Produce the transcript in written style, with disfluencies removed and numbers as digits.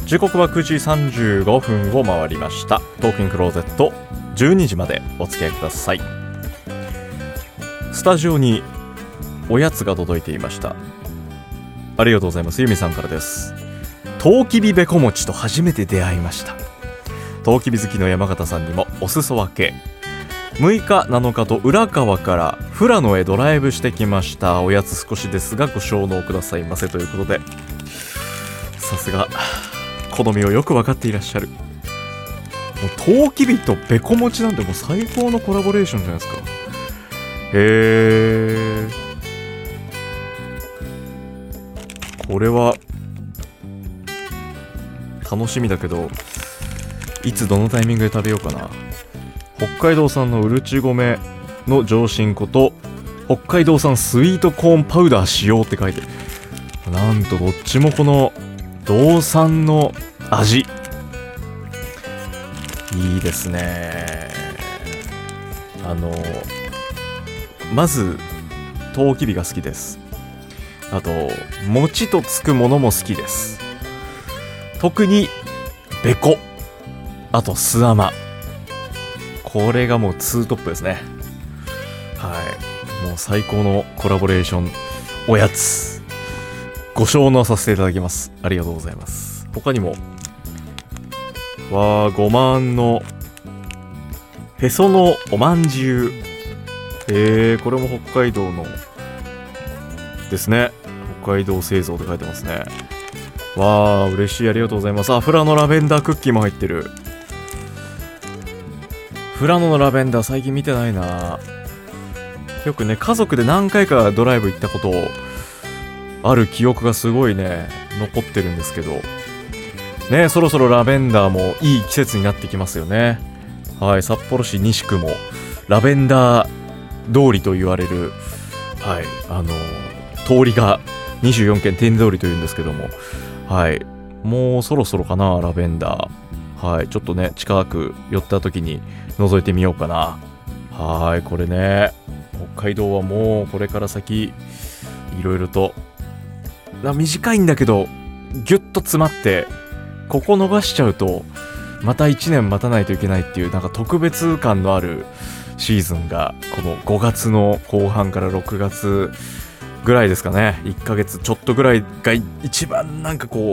時刻は9時35分を回りました。トークインクローゼット12時までお付き合いください。スタジオにおやつが届いていました。ありがとうございます。ゆみさんからです。とうきびべこ餅と初めて出会いました。とうきび好きの山形さんにもお裾分け。6日7日と浦川から富良野へドライブしてきました。おやつ少しですがご承納くださいませということで、さすが好みをよく分かっていらっしゃる。もうとうきびとべこ餅なんてもう最高のコラボレーションじゃないですか。へー、これは楽しみだけど、いつどのタイミングで食べようかな。北海道産のうるち米の上新粉と北海道産スイートコーンパウダー使用って書いてる。なんとどっちもこの道産の味、いいですね。まずとうきびが好きです。あと餅とつくものも好きです。特にべこ、あとすあま、これがもうツートップですね。はい、もう最高のコラボレーションおやつご承納させていただきます。ありがとうございます。他にもごまんのへそのおまんじゅう、これも北海道のですね。北海道製造って書いてますね。わー、嬉しい、ありがとうございます。あ、富良野ラベンダークッキーも入ってる。富良野のラベンダー最近見てないな。よくね、家族で何回かドライブ行ったことある記憶がすごいね残ってるんですけどね。そろそろラベンダーもいい季節になってきますよね。はい、札幌市西区もラベンダー通りと言われる、はい、通りが24軒天通りというんですけども、はい、もうそろそろかな、ラベンダー。はい、ちょっとね近く寄った時に覗いてみようかな。はい、これね、北海道はもうこれから先いろいろと短いんだけどギュッと詰まって、ここ逃しちゃうとまた1年待たないといけないっていう、なんか特別感のあるシーズンがこの5月の後半から6月ぐらいですかね。1ヶ月ちょっとぐらいが一番なんかこう